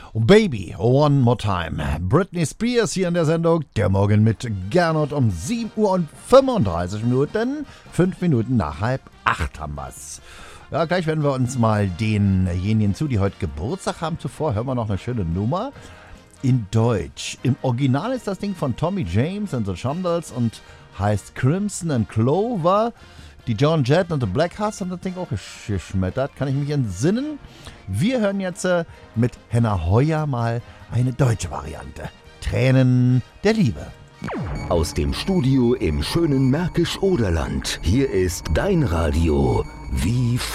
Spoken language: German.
Baby, one more time. Britney Spears hier in der Sendung. Der Morgen mit Gernot um 7 Uhr und 35 Minuten. 5 Minuten nach 7:30 haben wir's. Ja, gleich werden wir uns mal denjenigen die heute Geburtstag haben. Zuvor hören wir noch eine schöne Nummer in Deutsch. Im Original ist das Ding von Tommy James and the Shondells und heißt Crimson and Clover. Die Joan Jett und The Black Hearts haben das Ding auch geschmettert. Kann ich mich entsinnen? Wir hören jetzt mit Henna Heuer mal eine deutsche Variante. Tränen der Liebe. Aus dem Studio im schönen Märkisch-Oderland. Hier ist dein Radio. Wie